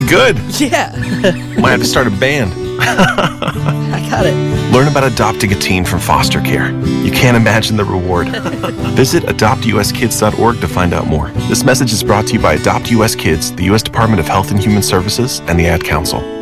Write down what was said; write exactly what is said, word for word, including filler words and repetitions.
Good. Yeah. Might have to start a band. I got it. Learn about adopting a teen from foster care. You can't imagine the reward. Visit adopt u s kids dot org to find out more. This message is brought to you by Adopt U S Kids, the U S Department of Health and Human Services, and the Ad Council.